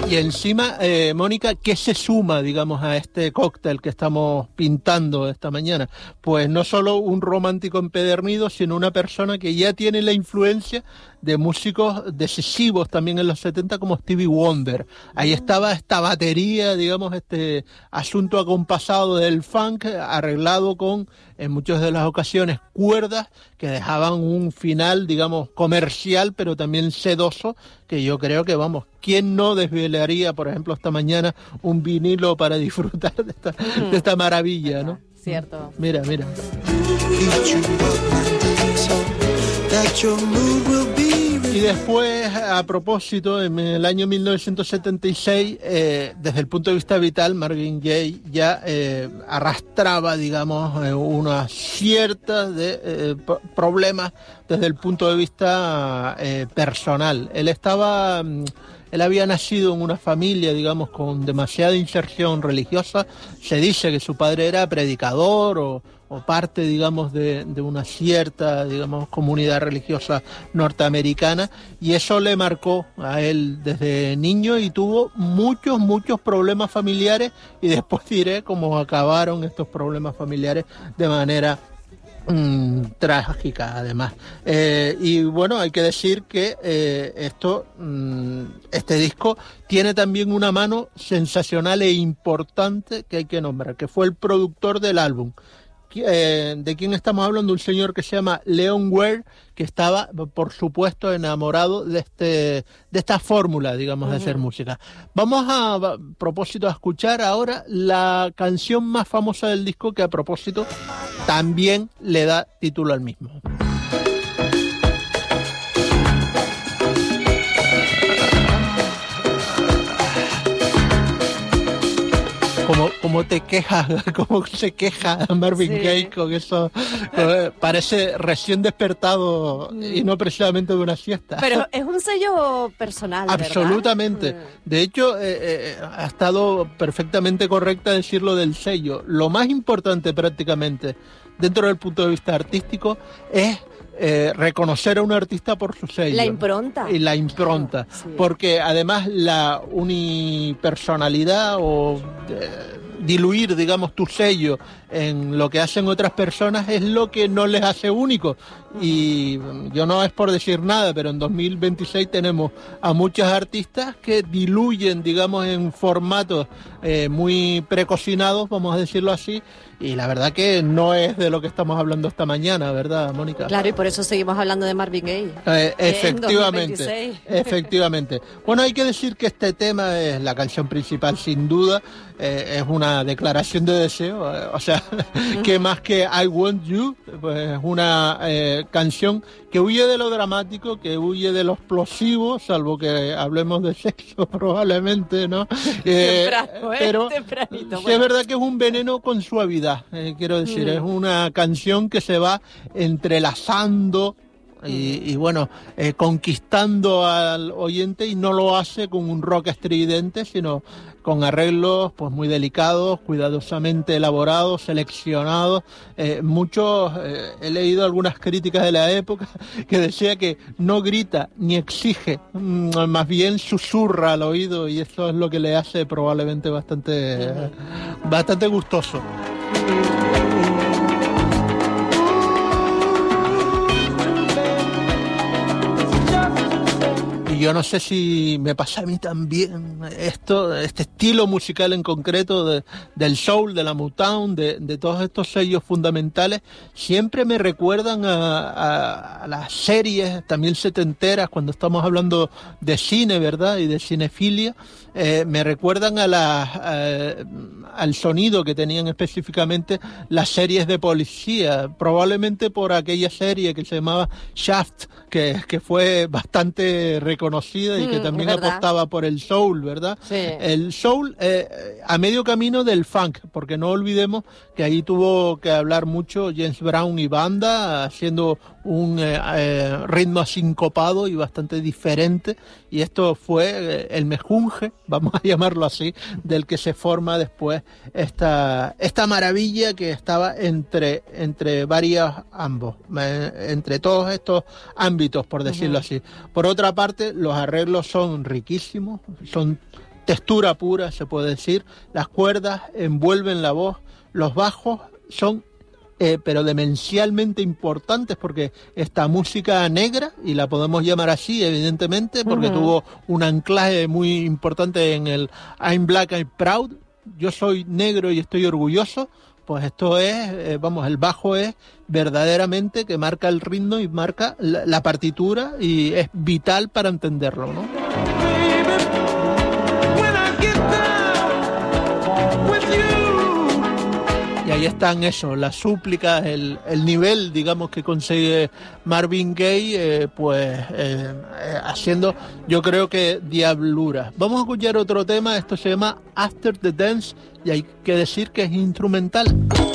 Y encima, Mónica, ¿qué se suma, digamos, a este cóctel que estamos pintando esta mañana? Pues no solo un romántico empedernido, sino una persona que ya tiene la influencia de músicos decisivos también en los 70 como Stevie Wonder. Ahí estaba esta batería, digamos, este asunto acompasado del funk, arreglado con, en muchas de las ocasiones, cuerdas que dejaban un final, digamos, comercial, pero también sedoso, que yo creo que, vamos, ¿quién no desvelaría, por ejemplo, esta mañana un vinilo para disfrutar de esta maravilla, ¿no? Cierto. Mira, mira. Y después, a propósito, en el año 1976, desde el punto de vista vital, Marvin Gaye ya arrastraba, digamos, unas ciertas problemas desde el punto de vista personal. Él había nacido en una familia, digamos, con demasiada inserción religiosa. Se dice que su padre era predicador o parte, digamos, de una cierta, digamos, comunidad religiosa norteamericana, y eso le marcó a él desde niño y tuvo muchos problemas familiares, y después diré cómo acabaron estos problemas familiares de manera trágica, además. Y bueno, hay que decir que este disco tiene también una mano sensacional e importante que hay que nombrar, que fue el productor del álbum. ¿De quién estamos hablando? Un señor que se llama Leon Ware, que estaba, por supuesto, enamorado de esta fórmula, digamos, de hacer música. Vamos a propósito a escuchar ahora la canción más famosa del disco, que a propósito también le da título al mismo. Como te quejas, como se queja Marvin Gaye con eso, parece recién despertado y no precisamente de una siesta. Pero es un sello personal, absolutamente. ¿verdad? De hecho, ha estado perfectamente correcta decirlo del sello. Lo más importante prácticamente dentro del punto de vista artístico es reconocer a un artista por su sello. La impronta. Y la impronta. Sí. Porque además la unipersonalidad o diluir, digamos, tu sello en lo que hacen otras personas es lo que no les hace únicos. Y yo no es por decir nada, pero en 2026 tenemos a muchos artistas que diluyen, digamos, en formatos muy precocinados, vamos a decirlo así, y la verdad que no es de lo que estamos hablando esta mañana, ¿verdad, Mónica? Claro, y por eso seguimos hablando de Marvin Gaye. Efectivamente. Bueno, hay que decir que este tema es la canción principal, sin duda. Es una declaración de deseo, o sea, que más que I Want You, pues es una canción que huye de lo dramático, que huye de lo explosivo, salvo que hablemos de sexo probablemente, ¿no? Pero tempranito, sí, es verdad que es un veneno con suavidad, quiero decir, es una canción que se va entrelazando y bueno, conquistando al oyente, y no lo hace con un rock estridente, sino con arreglos pues muy delicados, cuidadosamente elaborados, seleccionados. He leído algunas críticas de la época que decía que no grita ni exige, más bien susurra al oído, y eso es lo que le hace probablemente bastante gustoso. Yo no sé si me pasa a mí también este estilo musical en concreto del soul, de la Motown, de todos estos sellos fundamentales, siempre me recuerdan a las series también setenteras, cuando estamos hablando de cine, ¿verdad? Y de cinefilia. Me recuerdan al sonido que tenían específicamente las series de policía, probablemente por aquella serie que se llamaba Shaft, que fue bastante reconocida y que también apostaba por el soul, ¿verdad? Sí. El soul a medio camino del funk, porque no olvidemos que ahí tuvo que hablar mucho James Brown y banda, haciendo un ritmo sincopado y bastante diferente, y esto fue el mejunje, vamos a llamarlo así, del que se forma después esta maravilla que estaba entre entre todos estos ámbitos, por decirlo así. Por otra parte, los arreglos son riquísimos, son textura pura, se puede decir. Las cuerdas envuelven la voz, los bajos son pero demencialmente importantes, porque esta música negra, y la podemos llamar así evidentemente porque tuvo un anclaje muy importante en el I'm Black, I'm Proud, yo soy negro y estoy orgulloso, pues esto es, el bajo es verdaderamente que marca el ritmo y marca la partitura, y es vital para entenderlo, ¿no? Y ahí están eso, las súplicas, el nivel, digamos, que consigue Marvin Gaye, haciendo, yo creo que diabluras. Vamos a escuchar otro tema, esto se llama After the Dance, y hay que decir que es instrumental.